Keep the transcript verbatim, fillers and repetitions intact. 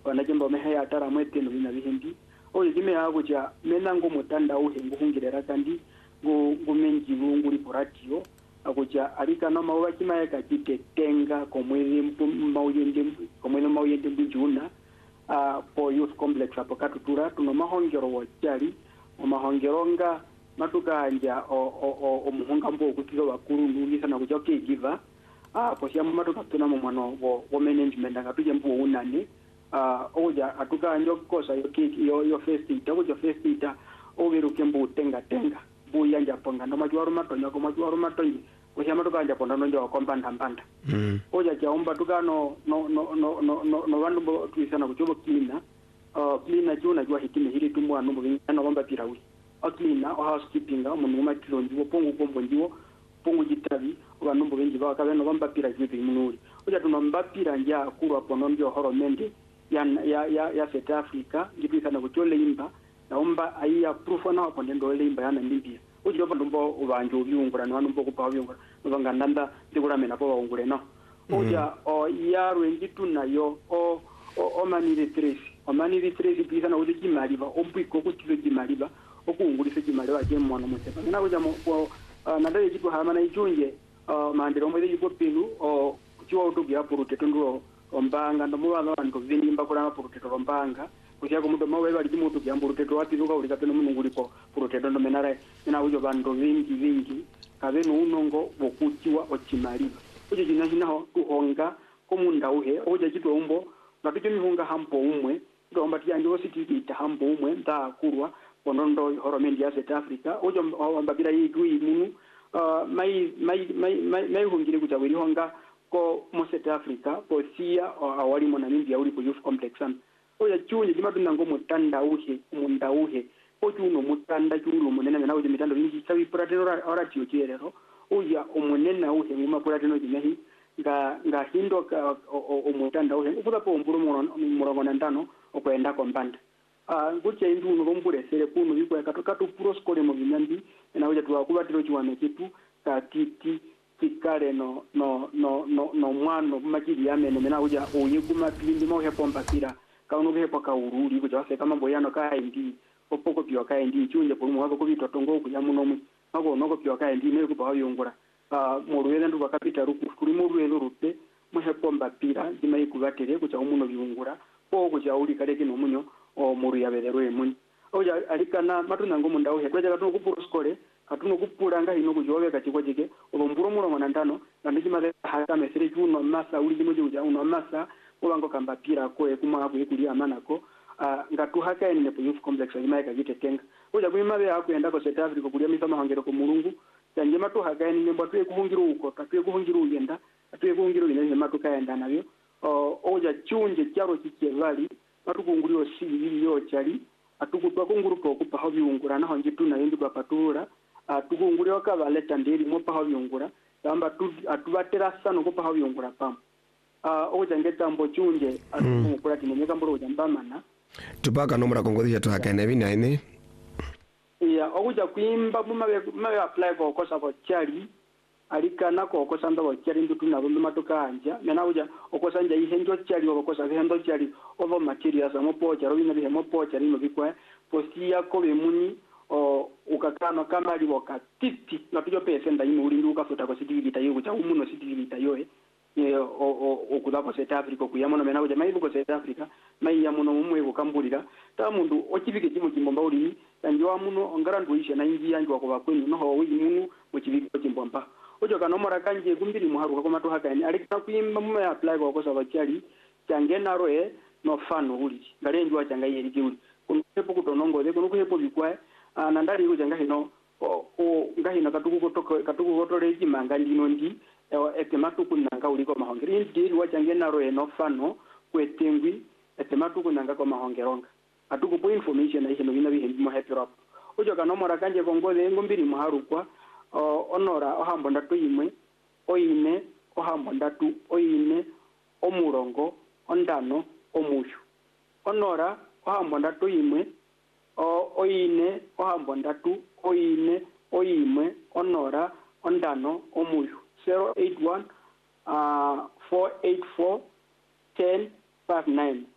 wanajemba mehe atara mwete no bina bihindi oye kime hago ja menango mutanda uhe nguhungirera kandi ngo ngumenji nguri poratio agoja alika no mawa kima ka kitetenga komwezi mauyende komwezi mauyende bujuna a po youth complex apokatutura tuno mahongero wachali omahongeronga matuka anja o o o muhonga mbo kutiro bakuru ndungisa na kuja ke giver ah posia matuka tuna mu mwana wo wo management akatuje mbo unani ah oja atuka anjo kosa yo yo yo first ita oja first ita ogeruke mbo tenga tenga bu yanja ponga ndo majwaro matonya ko majwaro matonyi posia matuka anja ponda ndo wa kompanda mbanda mm oja chaomba tuka no no no no no no vandu mbo tuisana kujobo cleaner uh cleaner juna jwa hitime hili tumwa no bingana bamba pirawi aklina o housekeeping umuntu umatilonji wo pongu kombo njiwo pongu jitavi abantu mbo benji ba kabeno bambapira jibi munuri oja tunambapira nja akuru apono ndio horomende ya ya ya, ya South Africa ngipikana kutole imba naomba aiya proof na hapo ndendo ile imba yana ndimbia oja ndo mbo ubanje ubyungura nanu mbo kupa byungura nobanga ndanda ndikuramena po baungure no oja o yarwe ngituna yo o o manire tres o manire tres pikana uje kimaliba ompiko kutilo kimaliba okungulisa kimalewa je mwana mutepa na kuja mo nadale jipo hamana ichunje mandiro mwede jipo pilu o chiwa utugi hapo rutetundulo ombanga ndo muwa abantu vini mbakula hapo ruteto ombanga kuja ko mudo mawe bali jimutu gyambu ruteto wapi luka ulika peno mununguliko ruteto ndo menare ina ujo bando vingi vingi kabeno unongo bokuchiwa ochimaliba uje jina hinaho tuhonga komunda uhe oje jipo umbo natuje mihunga hampo umwe ndo ombati yanjo sititi hampo umwe nda kurwa onondo horomendi ya South Africa ojo ambabira yigwi munu uh, mai mai mai mai hungire kujawiri honga ko mo South Africa ko sia awali mona mindi ya uli ku youth complex an oya chunye jimadunda ngo mutanda uhe munda uhe ojo uno mutanda chulo munene na ojo mitando bingi sabi pratero orati ocherero oya omunena uhe nguma prateno jinehi nga nga hindo ka omutanda uhe ukuda po mburu murongo nandano okwenda ko mbanda ah nguche indu no bombure sere kuno biko yakatoka tu proskole mu binyambi na uja tuwa kubatiro chiwane kitu ka titi tikale no no no no no mwano makiri yamene mena uja oyeguma pindi mo hepo mpasira ka uno hepo ka ururi kuja wase kama boyano ka indi opoko pyo ka indi chunje pulumu wako kubito tongo ku yamuno mu mako noko pyo ka indi ne kuba yongora ah muruwele ndu bakapita ruku kuri muruwele rupe mo hepo mpapira jima ikubatere kuja umuno biungura po kuja uli kaleke no munyo o muri yabedero emunyi oja alikana matuna ngo munda uhe kwaje katuno kupuro skole katuno kupulanga hino kujobe kachiko jike obomburo mulo mwanandano ndiki male haka mesere juno masa uli jimoje uja uno masa kulango kamba pira ko ekuma hapo ikulia manako ngatu haka ene po youth complex imaika jite tenga oja kuimabe hako enda ko South Africa kulia misama hangero ko mulungu tanje matu haka ene nembo twe kuhungiru uko tatwe kuhungiru yenda atwe kuhungiru ine matu kaenda nabyo oja chunje cyaro kikevali atukungulio siri yo chali atukutwa kunguruko kupa habyungura naho njituna yindi kwa patura atukungulio ka baleta ndiri mo pa habyungura tamba atubatera sano kupa habyungura pam ah oja ngeta mbo chunje atukungula tinyeka mboro oja mbamana tupaka nomra kongodisha to hakene bina ine iya oja kuimba mumabe mabe apply ko kosa ko chali alikana ko okosanda wakyali ndutuna bombe matoka anja mena uja okosanja ihenjo cyali okosa hendo cyali over materials amopo cyaro bina bihe mopo cyali no bikwa posia ko bemuni o ukakano kama ali wakatiti na tujo pese nda imo ulindu ukafuta ko sidigi tayo cha umuno sidigi tayo e o o okudapo South Africa kuyamono mena uja mai ko South Africa mai yamono mumwe ko kambulira ta mundu okibike kimo kimbomba uli yanjwa muno ongarandu ishe na inji yanjwa ko bakweni no ho wi munu mu kibike kimbomba ojo kanomora kanje gumbiri muharuka ko matu hakani alikita kuimba mu ya apply ko kosa bakyali cyangena roe no fano uli ngalenjwa cyanga yeri giuli kunepo kutonongo de kuno kuhepo bikwa anandali ko cyanga hino o ngahina katuku kotoka katuku kotole kimanga ndino ndi ekematu kunanga uliko mahongeri ndi wa cyangena roe no fano kwetengwi ekematu kunanga ko mahongeronga atuku po information na hino bina bihe mo happy rap ojo kanomora kanje kongole ngumbiri muharukwa o onora ohambo ndatu imwe oine ohambo ndatu oine omurongo ondano omushu onora ohambo ndatu imwe o oine ohambo ndatu oine oimwe onora ondano omushu zero eight one uh four eight four one zero five nine